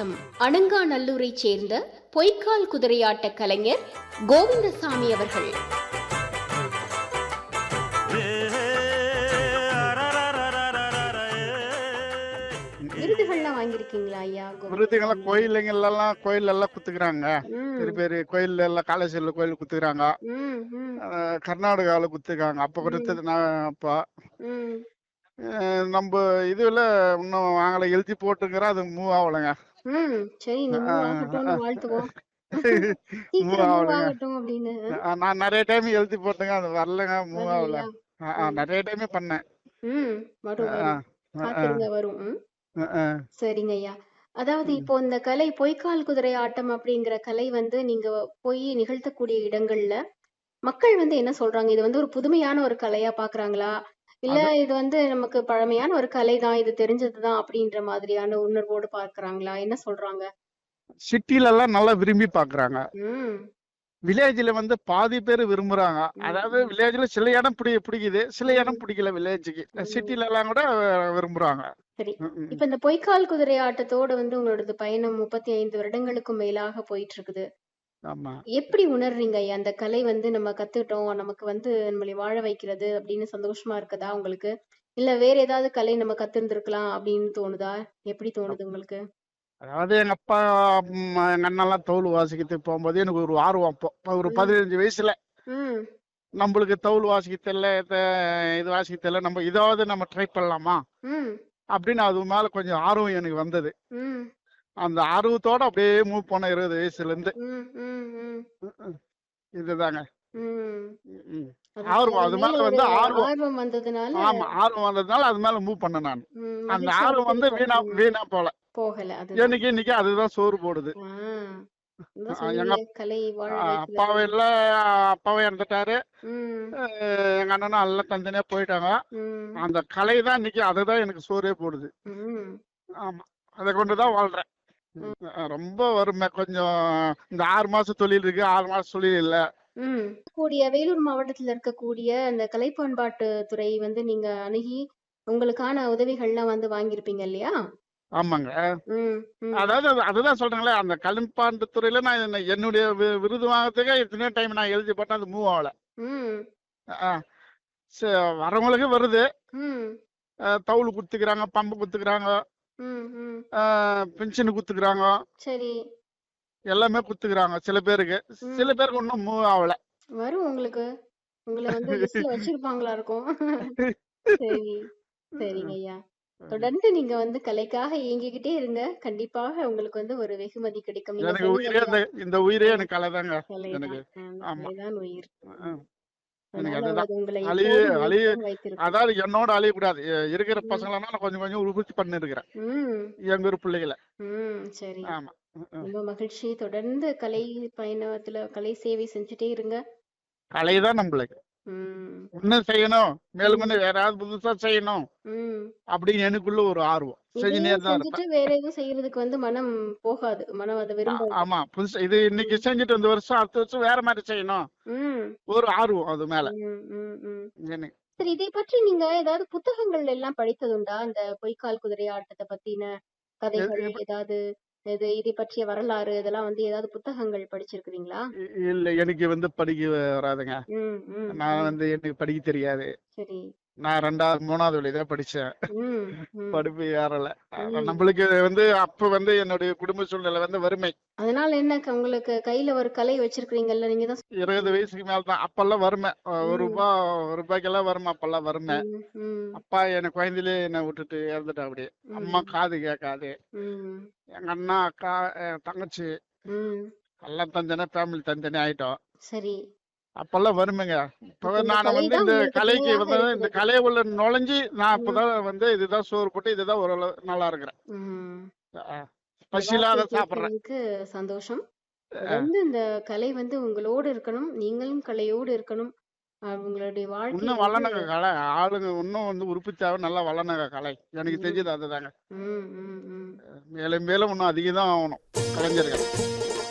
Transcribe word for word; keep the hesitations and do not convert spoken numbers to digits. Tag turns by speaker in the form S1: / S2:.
S1: மாவட்டம் அனங்காநல்லூரைச் சேர்ந்த பொய்க்கால் குதிரையாட்ட கலைஞர் கோவிந்தசாமி அவர்கள். விருதுகள்லாம் வாங்கியிருக்கீங்களா ஐயா?
S2: விருதுகள்லாம் கோயிலுங்கெல்லாம் கோயில் எல்லாம் குத்துக்கிறாங்க. பெரிய பெரிய கோயில் எல்லாம் காலேஜ்ல கோயில் குத்துக்கிறாங்க. கர்நாடகாவில் குத்துக்கிறாங்க. அப்ப கொடுத்தது நான் அப்பா நம்ம இதுல இன்னும் வாங்கல, எழுதி போட்டுங்கிற அது மூவ் ஆகலைங்க. மூவ் ஆகலைங்க. நான் நிறைய டைம் எழுதி போட்டுங்க, அது வரலங்க, மூவ் ஆகல. நிறைய டைமே பண்ணேன்.
S1: சரிங்க ஐயா. அதாவது இப்போ இந்த கலை பொய்க்கால் குதிரை ஆட்டம் அப்படிங்கிற கலை வந்து நீங்க போய் நிகழ்த்தக்கூடிய இடங்கள்ல மக்கள் வந்து என்ன சொல்றாங்க? இது வந்து ஒரு புதுமையான ஒரு கலையா பாக்குறாங்களா, இல்ல இது வந்து நமக்கு பழமையான ஒரு கலை தான், இது தெரிஞ்சதுதான் அப்படின்ற மாதிரியான உணர்வோடு பாக்குறாங்களா? என்ன சொல்றாங்க?
S2: சிட்டில எல்லாம் நல்லா விரும்பி பாக்குறாங்க. வில்லேஜ்ல வந்து பாதி பேர் விரும்புறாங்க. அதாவது வில்லேஜ்ல சில இடம் பிடி பிடிக்குது, சில இடம் பிடிக்கல வில்லேஜுக்கு. சிட்டில எல்லாம் கூட விரும்புறாங்க.
S1: சரி, இப்ப இந்த பொய்க்கால் குதிரை ஆட்டத்தோட வந்து உங்களோட பயணம் முப்பத்தி ஐந்து வருடங்களுக்கும் மேலாக போயிட்டு இருக்குது.
S2: ஆமா.
S1: எப்படி உணர்றீங்க ஐயா? அந்த கலை வந்து நம்ம கத்துட்டோம், நமக்கு வந்து நம்மளை வாழ வைக்கிறது அப்படின்னு சந்தோஷமா இருக்குதா உங்களுக்கு? இல்ல வேற ஏதாவது கலை நம்ம கத்திருந்திருக்கலாம் அப்படின்னு தோணுதா? எப்படி தோணுது உங்களுக்கு?
S2: அதாவது எங்க அப்பா எங்க அண்ணெல்லாம் தவுள் வாசிக்கிறதுக்கு போகும்போது எனக்கு ஒரு ஆர்வம். அப்போ ஒரு பதினஞ்சு வயசுல நம்மளுக்கு தவுள் வாசிக்க தெரியல, இது வாசிக்க தெரியல, நம்ம இதாவது நம்ம ட்ரை பண்ணலாமா அப்படின்னு அது மேல கொஞ்சம் ஆர்வம் எனக்கு வந்தது. அந்த ஆர்வத்தோட அப்படியே மூவ் பண்ண இருபது வயசுல இருந்து இதுதாங்க ஆர்வம். அது மேல வந்து ஆர்வம்
S1: வந்ததுனால
S2: ஆமா ஆர்வம் வந்ததுனால அது மேல மூவ் பண்ண நான். அந்த ஆர்வம் வந்து வீணா வீணா போல
S1: போகல.
S2: எனக்கு இன்னைக்கு அதுதான் சோறு போடுது. எங்க அப்பாவை இல்ல, அப்பாவை இறந்துட்டாரு, எங்க அண்ணனும் எல்லாம் தந்தனியா போயிட்டாங்க. அந்த கலை தான் இன்னைக்கு அதுதான் எனக்கு சோறே போடுது. ஆமா, அதை கொண்டுதான் வாழ்றேன். ரொம்ப வறுமை கொஞ்சம். இந்த ஆறு மாசம் தொழில் இருக்கு, ஆறு மாசம் தொழில் இல்ல.
S1: கூடிய வேலூர் மாவட்டத்துல இருக்கக்கூடிய அந்த கலை பண்பாட்டு துறை வந்து நீங்க அணுகி உங்களுக்கான உதவிகள்லாம் வந்து வாங்கியிருப்பீங்க இல்லையா?
S2: ஆமாங்க. அதாவது அதுதான் சொல்றேங்களே, அந்த கலைப்பாண்டு துறையில நான் என்னுடைய விருது வாங்கறதுக்கு எத்தனையோ டைம் நான் எழுதி போட்டேன், அது மூவ் ஆகல. வரவங்களுக்கு வருது, தவுள் குத்துக்கிறாங்க, பம்பு குத்துக்கிறாங்க, பென்ஷன் குத்துக்கிறாங்க,
S1: சரி
S2: எல்லாமே குத்துக்கிறாங்க. சில பேருக்கு சில பேருக்கு ஒன்னும் மூவ் ஆகல.
S1: வரும் உங்களுக்கு, உங்களை வந்து லிஸ்ட்ல வச்சிருப்பாங்களா இருக்கும். சரி சரிங்க ஐயா, தொடர்ந்து நீங்க வந்து கலைக்காக இயங்கிக்கிட்டே இருங்க. கண்டிப்பாக உங்களுக்கு வந்து ஒரு வெகுமதி கிடைக்கும்.
S2: எனக்கு உயிரே இந்த உயிரே எனக்கு கலைதாங்க. எனக்கு
S1: கலைதான் உயிர்.
S2: அதாவது என்னோட அழியக்கூடாது, இருக்கிற பசங்கள கொஞ்சம் கொஞ்சம் உற்பத்தி பண்ணி இருக்கிறேன் எங்க ஒரு பிள்ளைகளை.
S1: சரி, ரொம்ப மகிழ்ச்சி. தொடர்ந்து கலை பயணத்துல கலை சேவை செஞ்சுட்டே இருங்க.
S2: கலைதான் நம்மளுக்கு இன்னும் செய்யணும், மேலும் வேற ஏதாவது புதுசா செய்யணும் அப்படின்னு எனக்குள்ள ஒரு ஆர்வம்.
S1: செஞ்சுட்டு வேற எதுவும் செய்யறதுக்கு வந்து மனம் போகாது, மனம் அதை விரும்ப.
S2: ஆமா, புதுசா இது இன்னைக்கு செஞ்சுட்டு இந்த வருஷம் அடுத்த வருஷம் வேற மாதிரி செய்யணும் ஒரு ஆர்வம் அது மேல.
S1: சரி, இதை பற்றி நீங்க ஏதாவது புத்தகங்கள் எல்லாம் படித்ததுண்டா? இந்த பொய்க்கால் குதிரை ஆட்டத்தை பத்தின கதைகள் ஏதாவது, இது இதை பற்றிய வரலாறு இதெல்லாம் வந்து ஏதாவது புத்தகங்கள் படிச்சிருக்கீங்களா?
S2: இல்ல, எனக்கு வந்து படிக்க வராதுங்க. நான் வந்து எனக்கு படிக்க தெரியாது.
S1: சரி,
S2: நான் ரெண்டாவது மூணாவது வழிதான் படிச்சேன். படிப்பு ஏறல. நம்மளுக்கு வந்து அப்ப வந்து என்னுடைய குடும்ப சூழ்நிலை வந்து வறுமை.
S1: அதனால என்ன, உங்களுக்கு கையில ஒரு கலை வச்சிருக்கீங்கல்ல நீங்க தான்.
S2: இருபது வயசுக்கு மேலதான். அப்பெல்லாம் வறுமை, ஒரு ரூபாய் ஒரு ரூபாய்க்கெல்லாம் வறுமை. அப்பெல்லாம் வறுமை. அப்பா எனக்கு குழந்தையிலே என்ன விட்டுட்டு இறந்துட்டா. அப்படியே அம்மா காது கேட்காது. எங்க அண்ணா, அக்கா, தங்கச்சி எல்லாம் தந்தனே, ஃபேமிலி தந்தனே ஆயிட்டோம்.
S1: சரி,
S2: அப்பெல்லாம் வருமைங்க. இப்ப நான் வந்து இந்த கலைக்கு வந்து இந்த கலை உள்ள நுழைஞ்சி நான் இப்பதான் வந்து இதுதான் சோறு போட்டு இதுதான் ஓரளவு நல்லா இருக்கிறேன். பசியில்லாத சாப்பிடுறேன்.
S1: சந்தோஷம். இந்த கலை வந்து உங்களோடு இருக்கணும், நீங்களும் கலையோடு இருக்கணும். உங்களுடைய வாழ்க்கை
S2: இன்னும் வளனக கலை ஆளுங்க இன்னும் வந்து உற்பத்தியாக நல்லா வளனக கலை எனக்கு தெரிஞ்சது அதுதாங்க. மேலும் மேலும் இன்னும் அதிகம் தான் ஆகணும் கலைஞர்கள்.